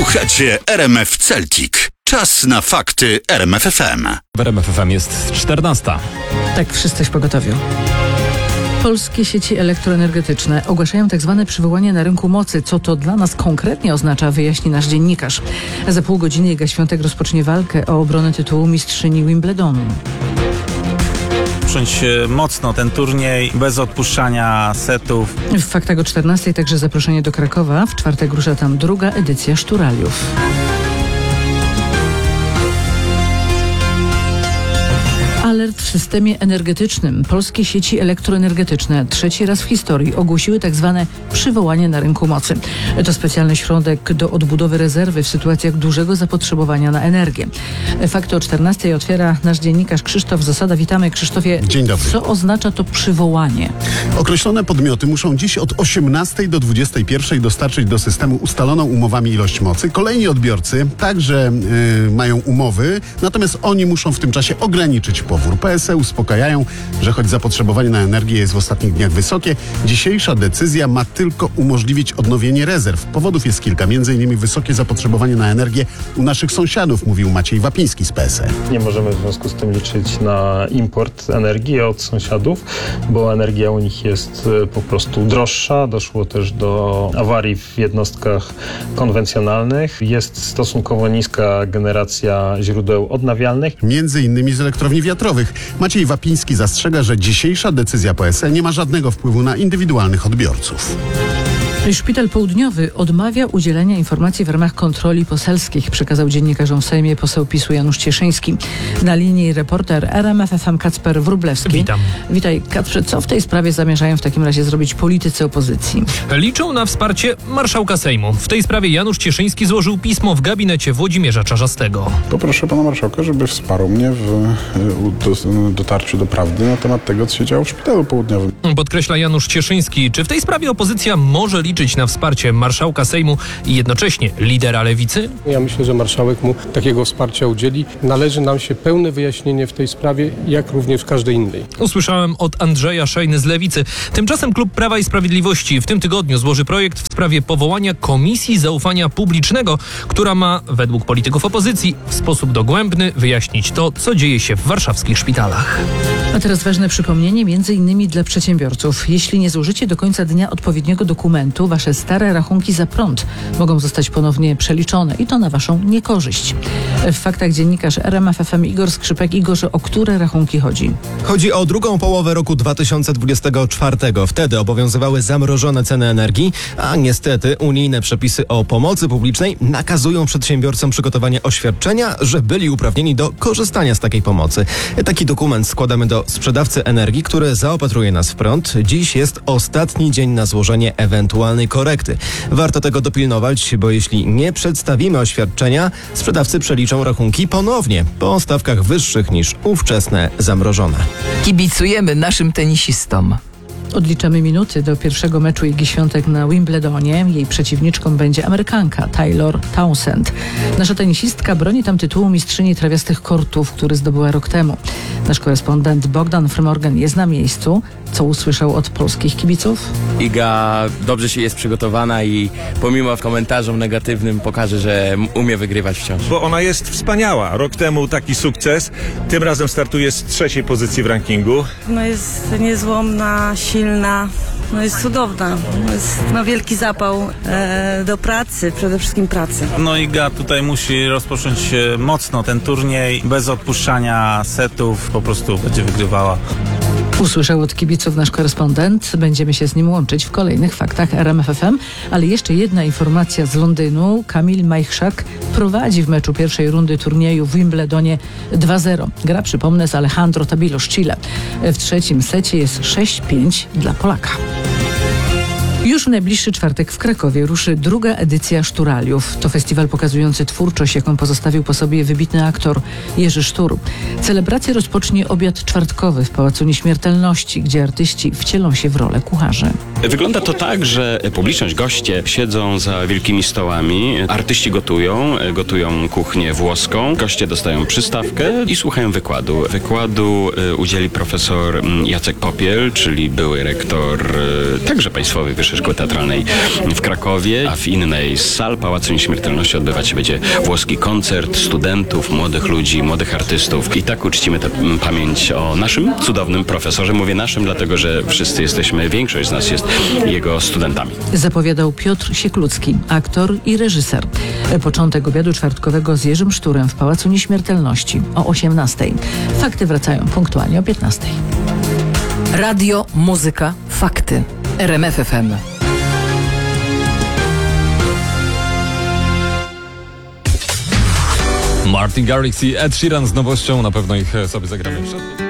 Słuchacie RMF Celtic. Czas na fakty RMF FM. W RMF FM jest 14. Tak, wszyscy w pogotowiu. Polskie sieci elektroenergetyczne ogłaszają tzw. przywołanie na rynku mocy. Co to dla nas konkretnie oznacza, wyjaśni nasz dziennikarz. Za pół godziny Iga Świątek rozpocznie walkę o obronę tytułu mistrzyni Wimbledonu. Rozpocząć mocno ten turniej, bez odpuszczania setów. W faktach o 14:00 także zaproszenie do Krakowa. W czwartek rusza tam druga edycja Szturaliów. Alert w systemie energetycznym. Polskie sieci elektroenergetyczne trzeci raz w historii ogłosiły tzw. przywołanie na rynku mocy. To specjalny środek do odbudowy rezerwy w sytuacjach dużego zapotrzebowania na energię. Fakty o 14:00 otwiera nasz dziennikarz Krzysztof Zasada. Witamy, Krzysztofie. Dzień dobry. Co oznacza to przywołanie? Określone podmioty muszą dziś od 18:00 do 21:00 dostarczyć do systemu ustaloną umowami ilość mocy. Kolejni odbiorcy także mają umowy, natomiast oni muszą w tym czasie ograniczyć powór. PSE uspokajają, że choć zapotrzebowanie na energię jest w ostatnich dniach wysokie, dzisiejsza decyzja ma tylko umożliwić odnowienie rezerw. Powodów jest kilka, m.in. wysokie zapotrzebowanie na energię u naszych sąsiadów, mówił Maciej Wapiński z PSE. Nie możemy w związku z tym liczyć na import energii od sąsiadów, bo energia u nich jest po prostu droższa. Doszło też do awarii w jednostkach konwencjonalnych. Jest stosunkowo niska generacja źródeł odnawialnych. Między innymi z elektrowni wiatrowych. Maciej Wapiński zastrzega, że dzisiejsza decyzja PSE nie ma żadnego wpływu na indywidualnych odbiorców. Szpital Południowy odmawia udzielenia informacji w ramach kontroli poselskich, przekazał dziennikarzom w Sejmie poseł PiS-u Janusz Cieszyński. Na linii reporter RMF FM Kacper Wróblewski. Witam. Witaj, Kacprze. Co w tej sprawie zamierzają w takim razie zrobić politycy opozycji? Liczą na wsparcie marszałka Sejmu. W tej sprawie Janusz Cieszyński złożył pismo w gabinecie Włodzimierza Czarzastego. Poproszę pana marszałka, żeby wsparł mnie w dotarciu do prawdy na temat tego, co się działo w Szpitalu Południowym. Podkreśla Janusz Cieszyński. Czy w tej sprawie opozycja może liczyć na wsparcie marszałka Sejmu i jednocześnie lidera lewicy? Ja myślę, że marszałek mu takiego wsparcia udzieli. Należy nam się pełne wyjaśnienie w tej sprawie, jak również w każdej innej. Usłyszałem od Andrzeja Szejny z Lewicy. Tymczasem klub Prawa i Sprawiedliwości w tym tygodniu złoży projekt w sprawie powołania Komisji Zaufania Publicznego, która ma, według polityków opozycji, w sposób dogłębny wyjaśnić to, co dzieje się w warszawskich szpitalach. A teraz ważne przypomnienie, między innymi dla przedsiębiorców. Jeśli nie złożycie do końca dnia odpowiedniego dokumentu, wasze stare rachunki za prąd mogą zostać ponownie przeliczone i to na waszą niekorzyść. W faktach dziennikarz RMF FM Igor Skrzypek. Igorze, o które rachunki chodzi? Chodzi o drugą połowę roku 2024. Wtedy obowiązywały zamrożone ceny energii, a niestety unijne przepisy o pomocy publicznej nakazują przedsiębiorcom przygotowanie oświadczenia, że byli uprawnieni do korzystania z takiej pomocy. Taki dokument składamy do sprzedawcy energii, który zaopatruje nas w prąd. Dziś jest ostatni dzień na złożenie ewentualnej korekty. Warto tego dopilnować, bo jeśli nie przedstawimy oświadczenia, sprzedawcy przeliczą rachunki ponownie po stawkach wyższych niż ówczesne zamrożone. Kibicujemy naszym tenisistom. Odliczamy minuty do pierwszego meczu Igi Świątek na Wimbledonie. Jej przeciwniczką będzie Amerykanka Taylor Townsend. Nasza tenisistka broni tam tytułu mistrzyni trawiastych kortów, który zdobyła rok temu. Nasz korespondent Bogdan Frymorgan jest na miejscu. Co usłyszał od polskich kibiców? Iga dobrze się jest przygotowana i pomimo komentarzom negatywnym pokaże, że umie wygrywać wciąż. Bo ona jest wspaniała. Rok temu taki sukces. Tym razem startuje z 3. pozycji w rankingu. Jest niezłomna, silna. Jest cudowna. Jest wielki zapał do pracy, przede wszystkim pracy. Iga tutaj musi rozpocząć mocno ten turniej, bez odpuszczania setów. Po prostu będzie wygrywała. Usłyszał od kibiców nasz korespondent. Będziemy się z nim łączyć w kolejnych faktach RMF FM. Ale jeszcze jedna informacja z Londynu. Kamil Majchrzak prowadzi w meczu pierwszej rundy turnieju w Wimbledonie 2-0. Gra, przypomnę, z Alejandro Tabilo z Chile. W trzecim secie jest 6-5 dla Polaka. Już w najbliższy czwartek w Krakowie ruszy druga edycja Szturaliów. To festiwal pokazujący twórczość, jaką pozostawił po sobie wybitny aktor Jerzy Sztur. Celebrację rozpocznie obiad czwartkowy w Pałacu Nieśmiertelności, gdzie artyści wcielą się w rolę kucharzy. Wygląda to tak, że publiczność, goście siedzą za wielkimi stołami, artyści gotują kuchnię włoską, goście dostają przystawkę i słuchają wykładu. Wykładu udzieli profesor Jacek Popiel, czyli były rektor także Państwowej Wyższej przy Szkole Teatralnej w Krakowie, a w innej z sal Pałacu Nieśmiertelności odbywać się będzie włoski koncert studentów, młodych ludzi, młodych artystów. I tak uczcimy tę pamięć o naszym cudownym profesorze. Mówię naszym, dlatego że wszyscy jesteśmy, większość z nas jest jego studentami. Zapowiadał Piotr Sieklucki, aktor i reżyser. Początek obiadu czwartkowego z Jerzym Szturem w Pałacu Nieśmiertelności o 18:00. Fakty wracają punktualnie o 15:00. Radio, muzyka, fakty. RMF FM. Martin Garrix i Ed Sheeran z nowością, na pewno ich sobie zagramy przed...